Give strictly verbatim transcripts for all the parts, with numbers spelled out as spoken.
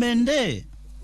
mende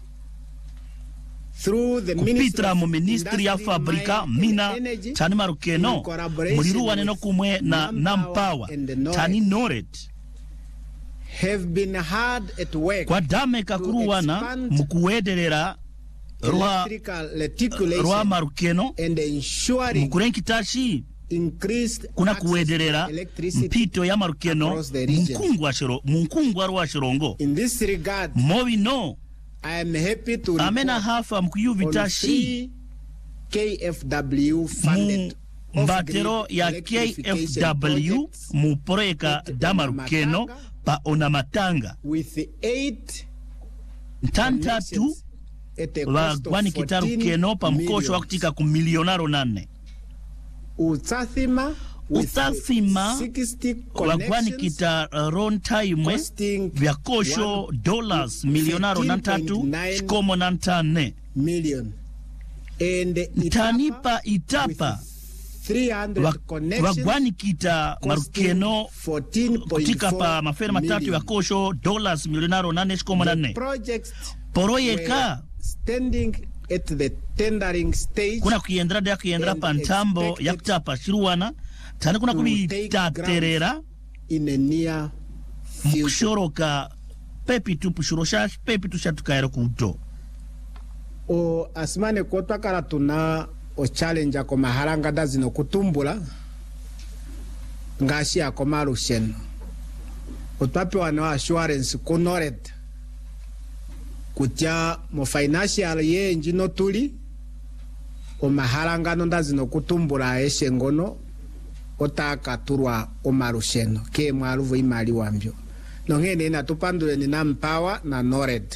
kupitra mu ministry ya fabrika mina tani marukeno muliruwane no kumwe na Nampower tani Noret have been hard at work kwa dame kakuruwana mukuwederera rwa rwa marukeno and ensuring mukurenkitashi kuna kuwederera mpito ya marukeno mkungwa shiro mkungwa rwa shirongo. In this regard, mobi no I am happy to amena hafa mkuyuvitashi K F W funded mbatero ya K F W mu projeka damarukeno pa Onamatanga with eight ntantatu wagwani kitarukeno pa mkosho wakutika kumilionaro nane. Utsathima Utsathima wagwani kita ron time vya kosho dollars milionaro nantatu shikomo nantane million and tanipa itapa wagwani kita marukeno kutika pa mafere matatu ya kosho dollars milionaro nane shikomo nane. Poroyeka standing at the tendering stage kuna kuiendra da kuiendra pantambo ya kutapa shiruwana tani kuna kubitaterera in a near mkushoroka pepi tu pushurosha pepi tu shatukaero kuto o asmane kotwa kala tuna o challenge ko maharanga dazino kutumbula ngashi akoma Rusheno otwape wana assurance ku Noret kutya mo financial ye njino tuli o maharanga no ndazino kutumbula eshengono otaka turwa o Marusheno ke mwaruvo imali wambyo nongene na tupandule ni Nampower na Noret.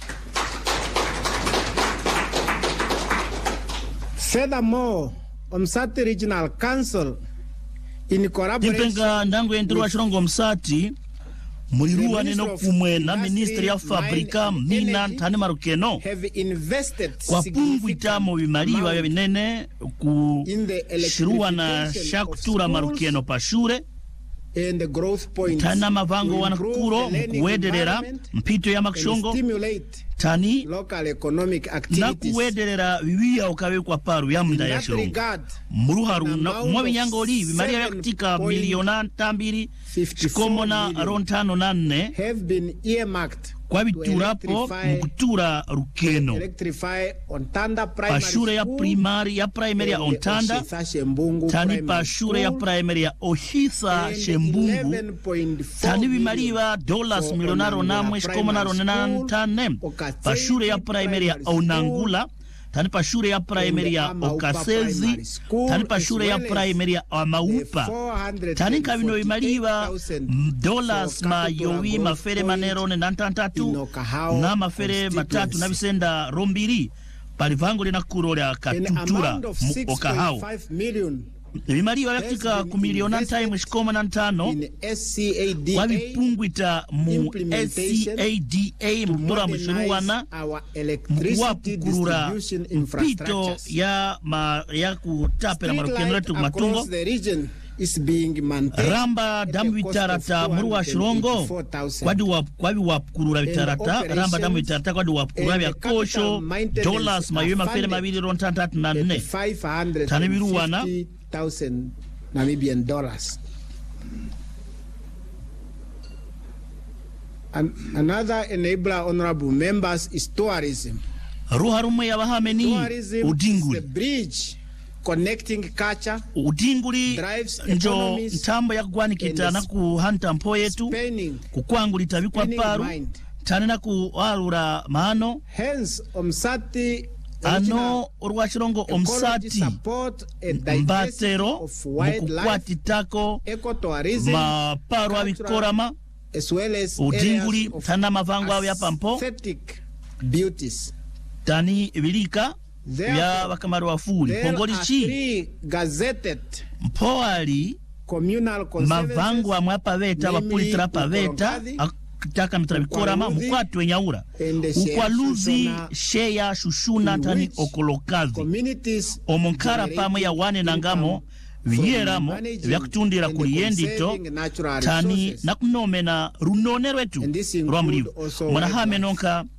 Furthermore, Omsati Regional Council in collaboration Tipenga ndangu endirwa shirongo Msati muliruwa neno kumwe na ministry ya fabrika mina tani marukeno kwa pungu itamo vimaliwa ya vinene kushiruwa na shakutura marukeno pashure tana mavango wanakuro mkuwederera mpito ya makshongo tani na kuwederera viwia ukawe kwa paru ya mda ya shirongo muruharu na mwawi nyango li vimaria ya kutika miliona tambiri shikomo na rontano nane kwa viturapo mkutura rukeno pashure ya primari ya primary ya Ontanda tani pashure ya primary ya Ohisa Shembungu tani vimaliwa dollars milionaro namwe shikomo na ronena tane pashure ya primary ya Onangula tani pashure ya primary ya Okasezi tani pashure ya primary ya Amaupa tani kavino vimaliwa dollars mayowi mafere manero ne nantantatu na mafere matatu na visenda rombiri palivango lina kurora katutura okahao vimaliwa yakika kumiliona time shikoma na ntano wavipungwita mu S C A D A mbura mshiruwana mkuwa pukurura mpito ya ma ya kutapela marukeno letu matungo ramba damu vitarata muruwa shirongo kwadi wa kwavi wapukurura vitarata ramba damu vitarata kwadi wapukurura vya kosho dollars mayowe mafere mabili rontantatu na nne tani viruwana thousand Namibian dollars. An another enabler, honorable members, is tourism. Ruharume ya wahameni udinguli. The bridge connecting culture, udinguli njo ntambo ya kwani kitana kuhanta mpo yetu kukwanguli tabikwa paru tanena kualura maano. Hence, Omsati ano urwashirongo Omsati mbatero mukukwati tako maparu abikorama udinguli tana mavango awi apampo tani vilika ya wakamaru wafuli pongoli chi mpoali mavango amwapa veta wapulitra pa veta kitaka mitrabikorama mukwatu wenyaura ukwaluzi sheya shushuna tani okolokazi omonkara pamwe ya wane nangamo viyeramo vyakutundira kuliyendito tani nakunomena runone rwetu rwa mlivu mwana hame nonka